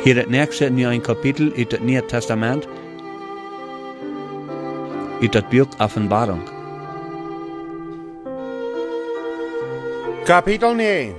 Hier het nächste nu een kapitel uit het Nieuwe Testament, uit het boek Offenbarung. Kapitel 9.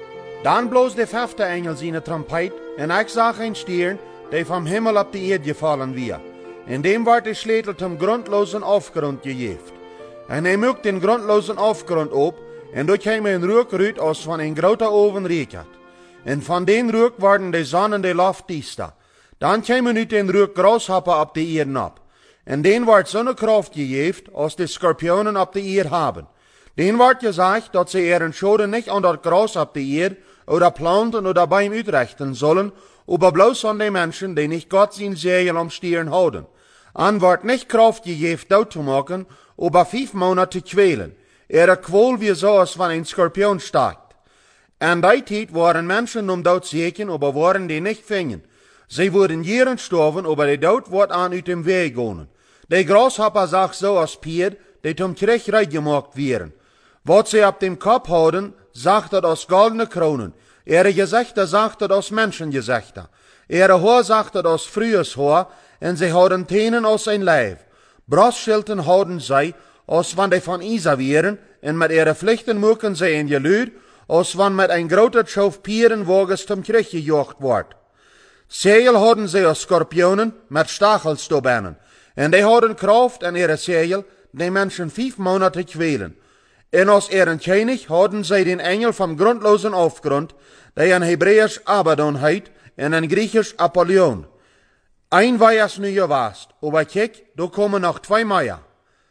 Dan bloos de vijfde engel zijn trompet, en ik zag een stier, die vom Himmel op de Erde gefallen weer. En dem wordt de sleutel zum grundlosen afgrond gegeven. En hij maakt den grundlosen afgrond op, en door kwam een rook uit als van een grote oven rekert. En van den rook worden de zon en de loft diester. Dan kwam uit den rook grashoppen op de Erde op. En den wordt zo'n kracht gegeven, als de skorpionen op de Erde hebben. Den wordt gezegd, dat ze ihren Schoden nicht an das Gras auf die Erde oder planten oder beim uitrichten sollen, aber bloß an die Menschen, die nicht Gott sein Segel am Stieren houden. An wordt nicht Kraft gegeben, dood zu machen, aber 5 Monate quälen. Ihre Qual wie so, als wenn ein Skorpion steigt. En die tijd waren Menschen dood zeker, aber waren die nicht fingen. Sie wurden jeren sterven, aber der Dood wordt an uit dem Weg gehen. Die Grashopper sagt so als Pier, die zum Krieg reingemacht werden. Wat sie op dem Kopf houden, sagt dat als goldene kronen. Ihre Gesichter sagt dat als Menschengesichter. Ihre Haar sagt dat als frühes Haar, en sie houden Tenen als ein Leib. Brustschilden houden zij, als wann die van Isa wären, en met ihre Pflichten mögen sie in Gelüd, als wann met ein groter Schauf Pierenwagens zum Krieg gejocht wordt. Segel houden sie als Skorpionen, met Stachels doorbennen. En die houden Kraft en ihre Segel, die Menschen 5 Monate quälen. En als ihren König hadden zij den Engel vom grundlosen Aufgrund, der een Hebräisch Abaddon heet en een Griechisch Apollyon. Ein war es nu gewast, aber kijk, da kommen noch 2 mehr.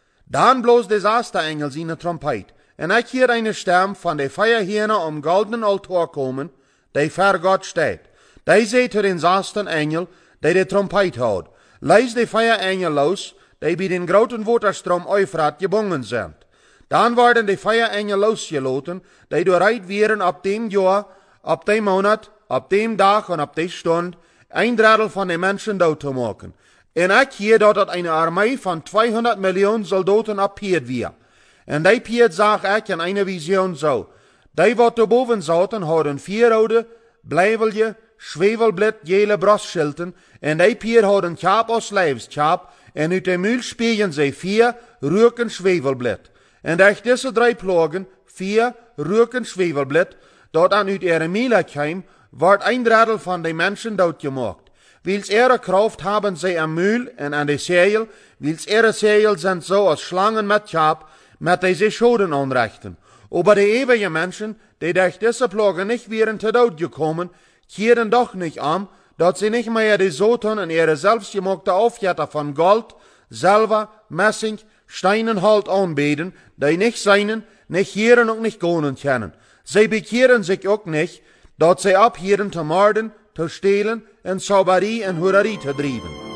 Dan bloos de zesde Engel zijn trompet, en ik hier eine Stem van de Feierhirne goldenen Altar komen, die ver Gott steht. Die zei zu den zesden Engel, die de trompet houdt, leis de Feierengel los, die bij den groten Waterstrom Euphrat gebungen sind. Dan worden de Feierengel losgelaten, die doorrijd wären op dem Jahr, op dem Monat, op dem Dag en op die Stund, ein Drittel von den Menschen dood te maken. En ik hier dat het eine Armee van 200 Millionen Soldaten appeert weer. En die Piet zag ik in eine Vision zo. Die wat erboven zaten, hadden 4 rode, blijvelje, schwevelblad, gele brustschilden, en die Piet hadden kap als lijfskap, en uit de muil spelen zij 4 roken schwevelblad. En durch diese 3 Plagen, 4 roken schwevelblad, dat aan uit ihre Mila kwam, wordt ein Drittel van de Menschen doodgemaakt. Wils ihre Kraft haben sie am Mühl en an de Segel, wils ihre Segel sind so als Schlangen mit Kap, mit die sie Schoden anrichten. Aber die ewige Menschen, die durch diese Plagen nicht wären zu Tod gekommen, kehren doch nicht an, dass sie nicht mehr die Soten und ihre selbstgemachte Aufjetter von Gold, Silber, Messing, Steinen halt anbeten, die nicht seinen, nicht hören und nicht gehen können. Sie bekehren sich auch nicht, dass sie abhören zu morden, zu stehlen, und Zauberie und Hurerie zu treiben.